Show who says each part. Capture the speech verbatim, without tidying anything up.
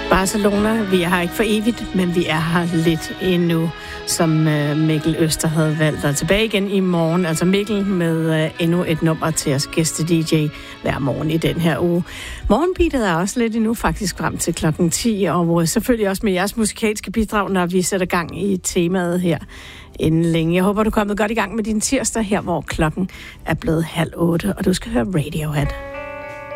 Speaker 1: Barcelona, vi er her ikke for evigt, men vi er her lidt endnu, som Mikkel Øster havde valgt. Og tilbage igen i morgen, altså Mikkel med endnu et nummer til os gæste-D J hver morgen i den her uge. Morgenbeatet er også lidt endnu, faktisk frem til klokken ti, og selvfølgelig også med jeres musikalske bidrag, når vi sætter gang i temaet her inden længe. Jeg håber, du er kommet godt i gang med din tirsdag her, hvor klokken er blevet halv otte, og du skal høre Radiohead.